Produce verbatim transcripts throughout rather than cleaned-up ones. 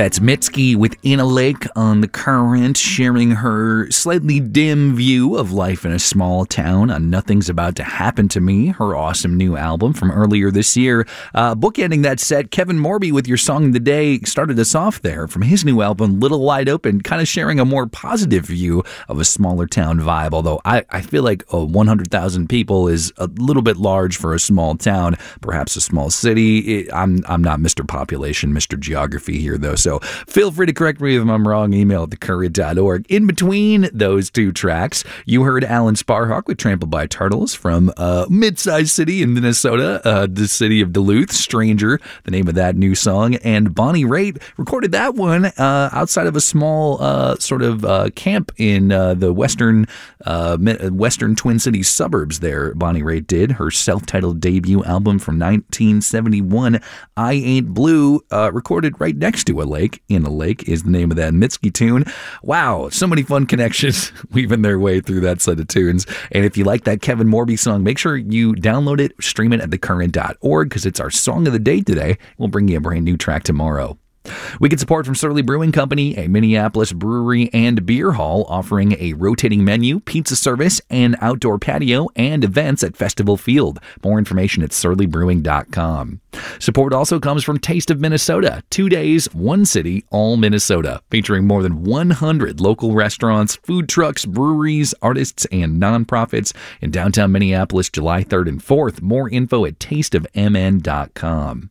That's Mitski with In a Lake on The Current, sharing her slightly dim view of life in a small town on Nothing's About to Happen to Me, her awesome new album from earlier this year. Uh, bookending that set, Kevin Morby with Your Song of the Day started us off there from his new album, Little Wide Open, kind of sharing a more positive view of a smaller town vibe, although I, I feel like uh, one hundred thousand people is a little bit large for a small town, perhaps a small city. It, I'm, I'm not Mister Population, Mister Geography here, though. So feel free to correct me if I'm wrong. Email at the current dot org. In between those two tracks, you heard Alan Sparhawk with Trampled by Turtles from a mid-sized city in Minnesota, uh, the city of Duluth, Stranger, the name of that new song. And Bonnie Raitt recorded that one uh, outside of a small uh, sort of uh, camp in uh, the western uh, western Twin Cities suburbs there. Bonnie Raitt did her self-titled debut album from nineteen seventy-one, I Ain't Blue, uh, recorded right next to a lake. In a Lake is the name of that Mitski tune. Wow, so many fun connections weaving their way through that set of tunes. And if you like that Kevin Morby song, make sure you download it, stream it at the current dot org, because it's our song of the day today. We'll bring you a brand new track tomorrow. We get support from Surly Brewing Company, a Minneapolis brewery and beer hall offering a rotating menu, pizza service, and outdoor patio and events at Festival Field. More information at surly brewing dot com. Support also comes from Taste of Minnesota, two days, one city, all Minnesota, featuring more than one hundred local restaurants, food trucks, breweries, artists, and nonprofits in downtown Minneapolis, July third and fourth. More info at taste of m n dot com.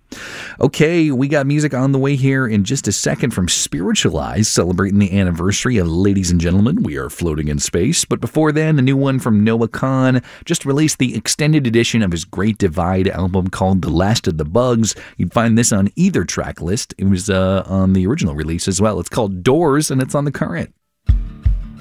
Okay, we got music on the way here in just a second from Spiritualize, celebrating the anniversary of Ladies and Gentlemen, We Are Floating in Space. But before then, a new one from Noah Kahan just released the extended edition of his Great Divide album called The Last of the Bugs. You'd find this on either track list. It was uh, on the original release as well. It's called Doors, and it's on The Current.